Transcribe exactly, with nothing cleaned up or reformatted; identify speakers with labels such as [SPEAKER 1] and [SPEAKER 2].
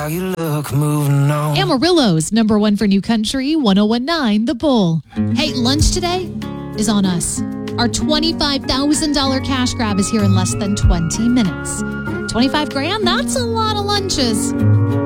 [SPEAKER 1] you look, moving on.
[SPEAKER 2] Amarillo's number one for new country, one oh one nine The Bull. Hey, lunch today is on us. Our twenty-five thousand dollars cash grab is here in less than twenty minutes. twenty-five grand, that's a lot of lunches.